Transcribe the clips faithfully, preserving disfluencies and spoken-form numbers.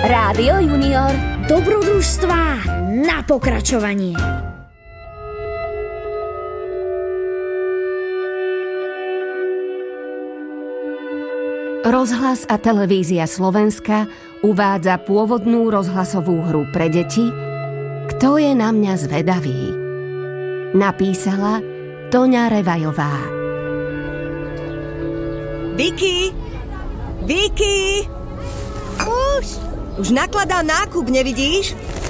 Rádio Junior. Dobrodružstvá na pokračovanie. Rozhlas a televízia Slovenska uvádza pôvodnú rozhlasovú hru pre deti Kto je na mňa zvedavý? Napísala Toňa Revajová. Vicky! Vicky! Už! Už nakladá nákup, nevidíš?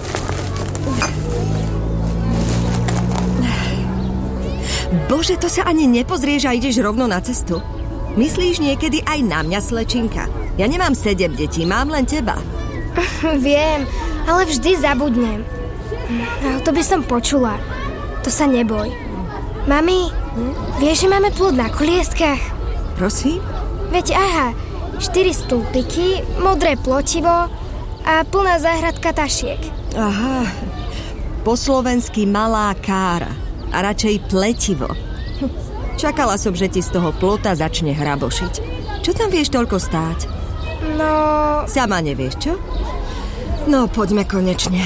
Bože, to sa ani nepozrieš a ideš rovno na cestu. Myslíš niekedy aj na mňa, slečinka? Ja nemám sedem detí, mám len teba. Viem, ale vždy zabudnem. A to by som počula. To sa neboj. Mami, hm? vieš, že máme plod na kolieskách? Prosím? Veď aha, štyri stĺpiky, modré plotivo a plná záhradka tašiek. Aha, po slovensky malá kára a radšej pletivo. Čakala som, že ti z toho plota začne hrabošiť. Čo tam vieš toľko stáť? No... Sama nevieš, čo? No, poďme konečne.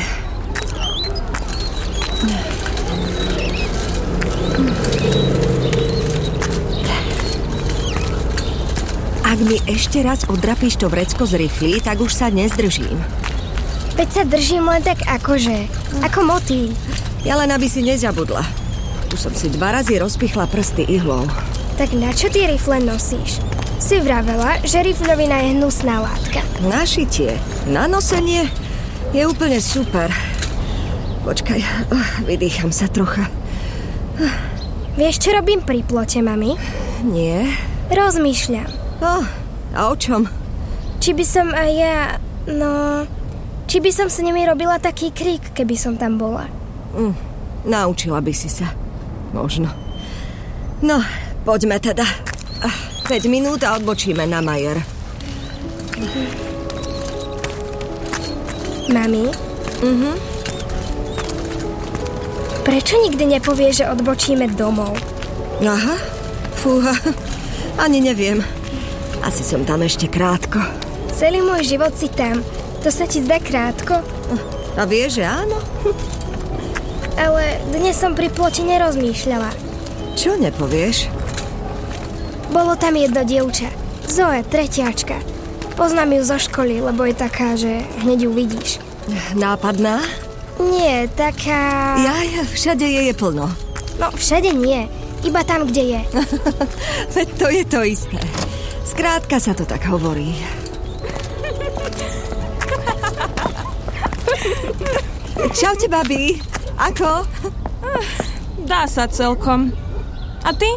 Ak mi ešte raz odrapíš to vrecko z riflí, tak už sa nezdržím. Veď sa držím len tak akože, ako motýl. Ja len aby si nezabudla. Už som si dva razy rozpichla prsty ihlou. Tak na čo ty rifle nosíš? Si vravela, že rifľovina je hnusná látka. Na šitie, na nosenie je úplne super. Počkaj, oh, vydýcham sa trocha. Vieš, čo robím pri plote, mami? Nie. Rozmýšľam. Oh, a o čom? Či by som aj ja, no... Či by som s nimi robila taký krík, keby som tam bola. Mm, naučila by si sa. Možno. No, poďme teda. päť minút a odbočíme na Majer. Mami? Mhm. Prečo nikdy nepovie, že odbočíme domov? Aha, fúha, ani neviem. Asi som tam ešte krátko. Celý môj život si tam. To sa ti zdá krátko? A vieš, že áno? Ale dnes som pri plote nerozmýšľala. Čo nepovieš? Bolo tam jedno dievča. Zoe, tretiačka. Poznám ju zo školy, lebo je taká, že hneď ju vidíš. Nápadná? Nie, taká... Jaj, všade je je plno. No, všade nie. Iba tam, kde je. Veď to je to isté. Skrátka sa to tak hovorí. Čaute, babi. Ako? Dá sa celkom. A ty?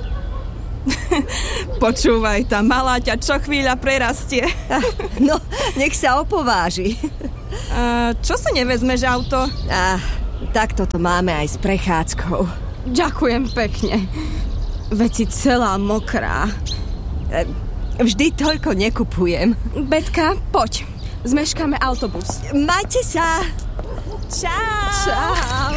Počúvaj, tá malá ťa čo chvíľa prerastie. No, nech sa opováži. A čo si nevezmeš auto? A, tak toto máme aj s prechádzkou. Ďakujem pekne. Veď si celá mokrá. Vždy toľko nekupujem. Betka, poď. Zmeškáme autobus. Majte sa. Čau. Čau.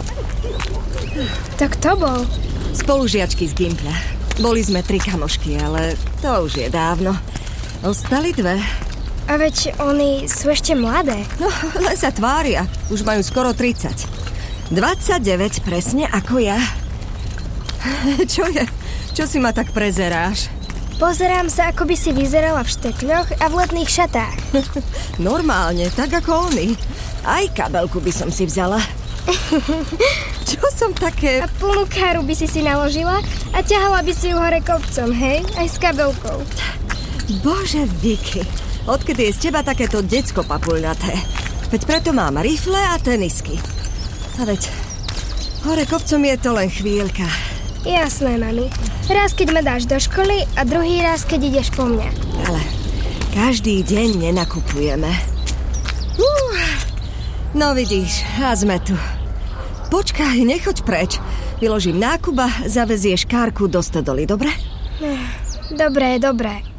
To kto bol? Spolužiačky z Gimpla. Boli sme tri kamošky, ale to už je dávno. Ostali dve. A veď oni sú ešte mladé. No, len sa tvária. Už majú skoro tridsať. dvadsaťdeväť presne ako ja. Čo je? Čo si ma tak prezeráš? Pozerám sa, ako by si vyzerala v štekľoch a v letných šatách. Normálne, tak ako oni. Aj kabelku by som si vzala. Čo som také... A plnú káru by si si naložila a ťahala by si ju hore kopcom, hej? Aj s kabelkou. Bože, Vicky, odkedy je z teba takéto decko papuľnaté? Veď preto mám rifle a tenisky. A veď, hore kopcom je to len chvíľka. Jasné, mami. Raz, keď ma dáš do školy a druhý raz, keď ideš po mňa. Ale každý deň nenakupujeme. Uh, no vidíš, a sme tu. Počkaj, nechoď preč. Vyložím nákup a zavezieš kárku do stodoly, dobre? Dobre, dobre.